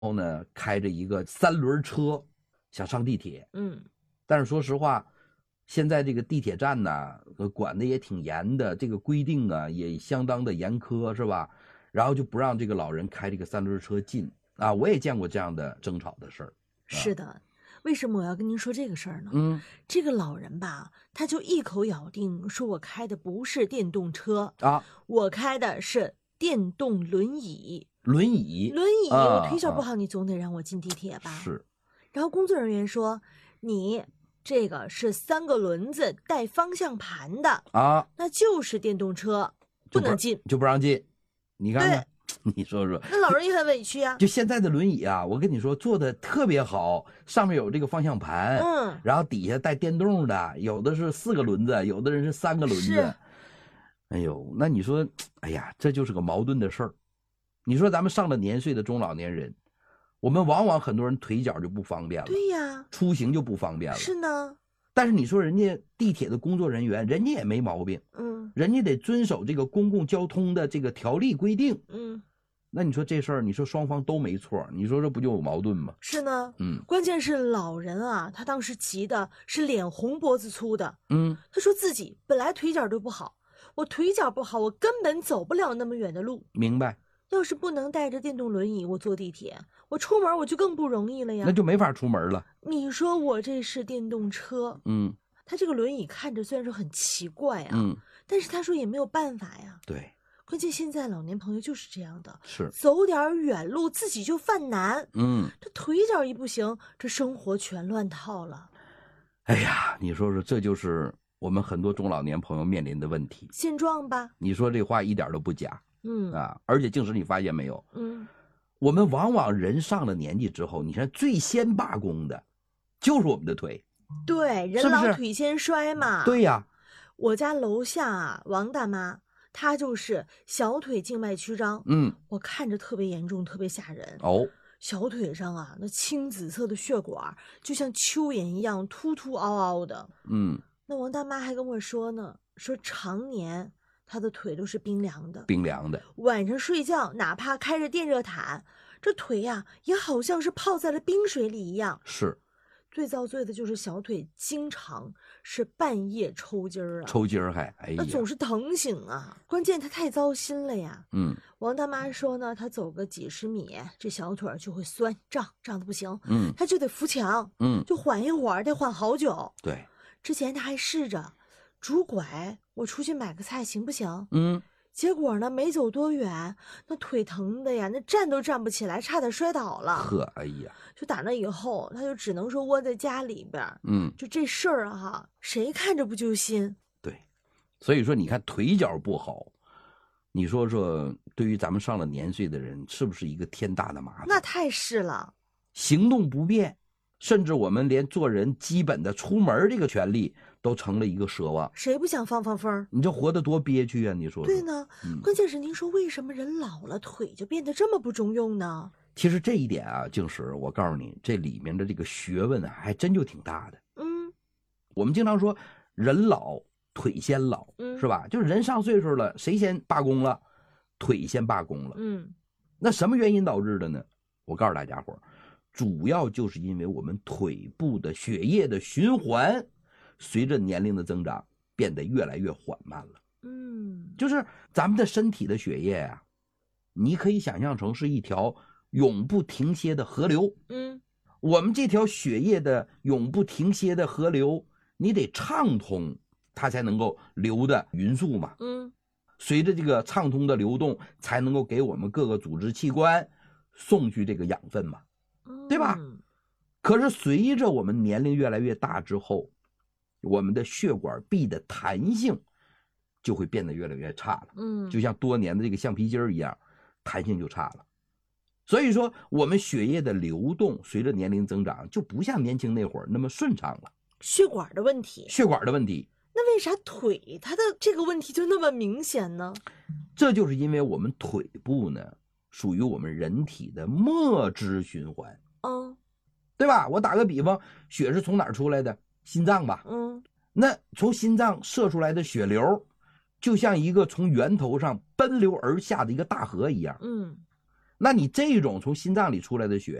后呢开着一个3轮车想上地铁。但是说实话，现在这个地铁站呢管的也挺严的，这个规定啊也相当的严苛，是吧？然后就不让这个老人开这个3轮车进啊。我也见过这样的争吵的事儿。 是的。为什么我要跟您说这个事儿呢？这个老人吧，他就一口咬定说我开的不是电动车啊，我开的是电动轮椅。轮椅，我腿脚不好，你总得让我进地铁吧？ 是。 然后工作人员说，你这个是3个轮子带方向盘的啊，那就是电动车，不能进， 就不让进。你看看。你说说， 那老人也很委屈啊。 就现在的轮椅啊，我跟你说做的特别好，上面有这个方向盘，然后底下带电动的，有的是4个轮子，有的人是3个轮子。哎呦，那你说，哎呀，这就是个矛盾的事儿。你说咱们上了年岁的中老年人，我们往往很多人腿脚就不方便了， 对呀， 出行就不方便了。 是呢。 但是你说人家地铁的工作人员，人家也没毛病，人家得遵守这个公共交通的这个条例规定，那你说这事儿，你说双方都没错，你说这不就有矛盾吗？ 是呢，关键是老人啊，他当时急的是脸红脖子粗的，他说自己本来腿脚都不好，我腿脚不好，我根本走不了那么远的路。 明白？ 要是不能带着电动轮椅，我坐地铁，我出门我就更不容易了呀。 那就没法出门了。 你说我这是电动车，他这个轮椅看着虽然说很奇怪啊，但是他说也没有办法呀。 对。 关键现在老年朋友就是这样的， 是走点远路自己就犯难，这腿脚一不行，这生活全乱套了。 哎呀，你说说，这就是我们很多中老年朋友面临的问题现状吧？ 你说这话一点都不假，而且净是你发现没有，我们往往人上了年纪之后，你看最先罢工的，就是我们的腿。 对，人老腿先衰嘛。 对呀， 我家楼下啊，王大妈。他就是小腿静脉曲张，我看着特别严重，特别吓人。小腿上啊，那青紫色的血管就像蚯蚓一样凸凸凹凹的。那王大妈还跟我说呢，说常年她的腿都是冰凉的，晚上睡觉哪怕开着电热毯，这腿呀也好像是泡在了冰水里一样。 是。 最遭罪的就是小腿经常是半夜抽筋儿啊， 抽筋儿还，哎呀， 那总是疼醒啊。关键他太糟心了呀。王大妈说呢，他走个几十米，这小腿就会酸胀的不行。他就得扶墙，就缓一会儿，得缓好久。 对， 之前他还试着拄拐，我出去买个菜行不行？结果呢，没走多远，那腿疼的呀，那站都站不起来，差点摔倒了。 呵，哎呀， 就打那以后，他就只能说窝在家里边。就这事儿哈，谁看着不揪心？ 对，所以说你看腿脚不好，你说说对于咱们上了年岁的人，是不是一个天大的麻烦？ 那太是了， 行动不便，甚至我们连做人基本的出门这个权利都成了一个奢望。 谁不想放风？ 你这活得多憋屈啊！你说说。 对呢，关键是您说为什么人老了腿就变得这么不中用呢？ 其实这一点啊，静石，我告诉你，这里面的这个学问啊，还真就挺大的。我们经常说人老腿先老，是吧？就是人上岁数了，谁先罢工了？腿先罢工了。那什么原因导致的呢？我告诉大家伙，主要就是因为我们腿部的血液的循环，随着年龄的增长变得越来越缓慢了。就是咱们的身体的血液啊，你可以想象成是一条永不停歇的河流。我们这条血液的永不停歇的河流，你得畅通，它才能够流的匀速嘛。随着这个畅通的流动，才能够给我们各个组织器官送去这个养分嘛，对吧？可是随着我们年龄越来越大之后，我们的血管壁的弹性就会变得越来越差了。就像多年的这个橡皮筋一样，弹性就差了。所以说我们血液的流动随着年龄增长就不像年轻那会儿那么顺畅了。 血管的问题。那为啥腿它的这个问题就那么明显呢？ 这就是因为我们腿部呢属于我们人体的末支循环。对吧？我打个比方，血是从哪儿出来的？心脏吧。那从心脏射出来的血流就像一个从源头上奔流而下的一个大河一样。 那你这种从心脏里出来的血